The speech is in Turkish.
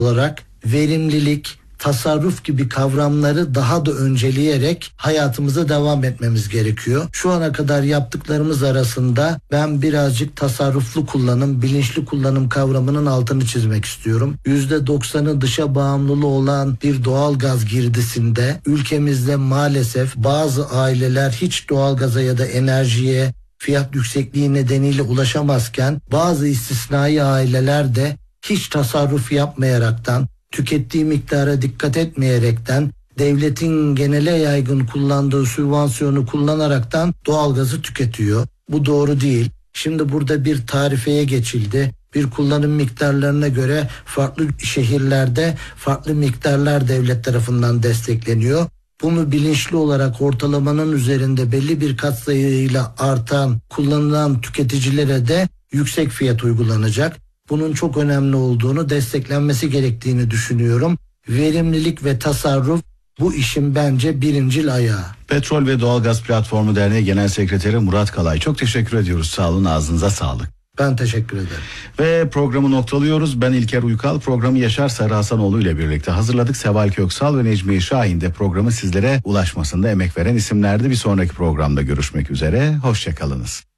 olarak verimlilik, tasarruf gibi kavramları daha da önceleyerek hayatımıza devam etmemiz gerekiyor. Şu ana kadar yaptıklarımız arasında ben birazcık tasarruflu kullanım, bilinçli kullanım kavramının altını çizmek istiyorum. %90'ı dışa bağımlılığı olan bir doğalgaz girdisinde ülkemizde maalesef bazı aileler hiç doğalgaza ya da enerjiye fiyat yüksekliği nedeniyle ulaşamazken bazı istisnai aileler de hiç tasarruf yapmayaraktan, tükettiği miktara dikkat etmeyerekten, devletin genele yaygın kullandığı sübvansiyonu kullanaraktan doğalgazı tüketiyor. Bu doğru değil. Şimdi burada bir tarifeye geçildi. Bir kullanım miktarlarına göre farklı şehirlerde farklı miktarlar devlet tarafından destekleniyor. Bunu bilinçli olarak ortalamanın üzerinde belli bir katsayıyla artan, kullanılan tüketicilere de yüksek fiyat uygulanacak. Bunun çok önemli olduğunu, desteklenmesi gerektiğini düşünüyorum. Verimlilik ve tasarruf bu işin bence birincil ayağı. Petrol ve Doğalgaz Platformu Derneği Genel Sekreteri Murat Kalay. Çok teşekkür ediyoruz. Sağ olun, ağzınıza sağlık. Ben teşekkür ederim. Ve programı noktalıyoruz. Ben İlker Uykal. Programı Yaşar Sarı Hasanoğlu ile birlikte hazırladık. Seval Köksal ve Necmiye Şahin de programı sizlere ulaşmasında emek veren isimlerdi. Bir sonraki programda görüşmek üzere. Hoşçakalınız.